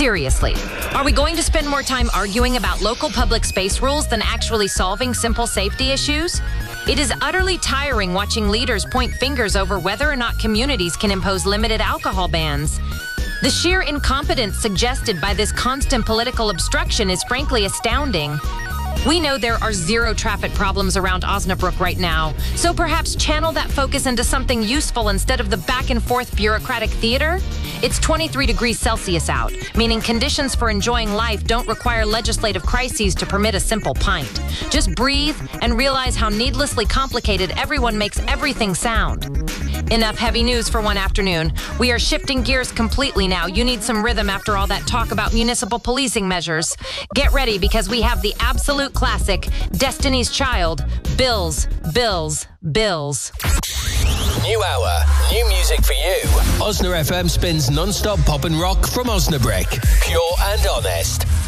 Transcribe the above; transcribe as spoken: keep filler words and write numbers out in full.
Seriously, are we going to spend more time arguing about local public space rules than actually solving simple safety issues? It is utterly tiring watching leaders point fingers over whether or not communities can impose limited alcohol bans. The sheer incompetence suggested by this constant political obstruction is frankly astounding. We know there are zero traffic problems around Osnabrück right now, so perhaps channel that focus into something useful instead of the back and forth bureaucratic theater? It's twenty-three degrees Celsius out, meaning conditions for enjoying life don't require legislative crises to permit a simple pint. Just breathe and realize how needlessly complicated everyone makes everything sound. Enough heavy news for one afternoon. We are shifting gears completely now. You need some rhythm after all that talk about municipal policing measures. Get ready because we have the absolute classic, Destiny's Child, Bills, Bills, Bills. New hour, new music for you. Osna F M spins non-stop pop and rock from Osnabrück. Pure and honest.